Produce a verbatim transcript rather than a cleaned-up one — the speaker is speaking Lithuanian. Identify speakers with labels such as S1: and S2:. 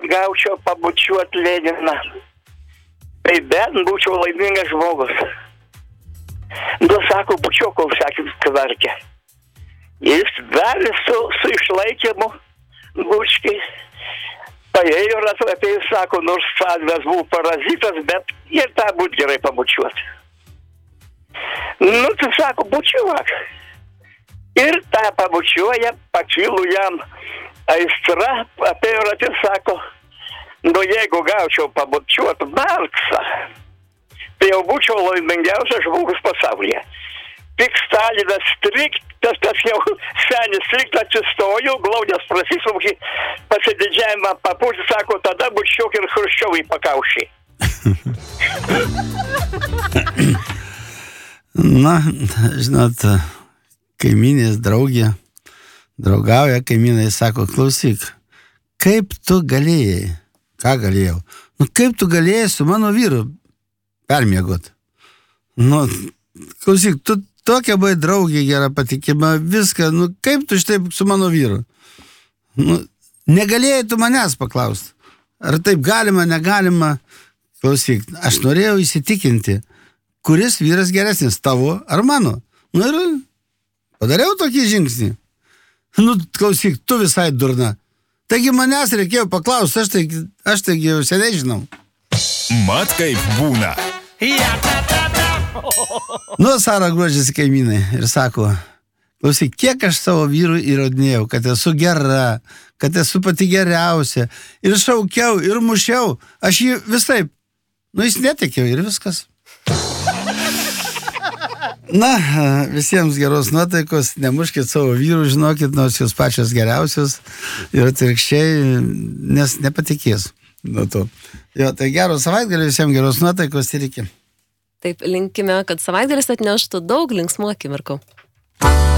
S1: gaučiau pabučiuoti Leniną. Tai bent būčiau laimingas žmogus. Nu, sako, bučiuok, kol sakė, kvarkė. Jis dar su, su išlaikymu bučkiai. Paėjo ratu apie jis, sako, nors Advės buvo parazitas, bet ir tą būt gerai pabučiuoti. Nu, tu sako, bučiuok. Ir tą pabučiuoja, pakilu jam aistra, apėjo ratu, sako, nu, jeigu gaučiau pabučiuoti Marksą, tai jau būčiau laimingiausias žmogus pasaulyje. Tik Stalinas strikt, tas, tas jau senis strikt atsistojo, glaudės prasisumkį, pasididžiavimą papūti, sako, tada bučiuok ir Chruščiovai pakaušį.
S2: Na, žinot, kaimynės draugė, draugauja kaimynai, sako, klausyk, kaip tu galėjai? Ką galėjau? Nu, kaip tu galėjai su mano vyru permiegot? Nu, klausyk, tu tokia buvai draugė gera, patikima, viską, nu, kaip tu šitaip su mano vyru? Nu, negalėjai tu manęs paklausti. Ar taip galima, negalima? Klausyk, aš norėjau įsitikinti, kuris vyras geresnis, tavo ar mano? Nu, ir padariau tokį žingsnį. Nu, klausyk, tu visai durna. Taigi manęs reikėjo paklausti, aš taigi, aš taigi jau seniai žinau.
S3: Mat kaip būna.
S2: Nu, Sara gruodžiasi kaimynai ir sako, klausyk, kiek aš savo vyrui įrodinėjau, kad esu gera, kad esu pati geriausia. Ir šaukiau, ir mušiau. Aš jį visai, nu, jis netikėjo ir viskas. Na, visiems geros nuotaikos, nemuškit savo vyrų, žinokit, nors jūs pačios geriausios ir atvirkščiai, nes nepatikės nuo to. Jo, tai geros savaitgalį, visiems geros nuotaikos ir iki.
S4: Taip, linkime, kad savaitgalis atneštų daug linksmų akimirkų.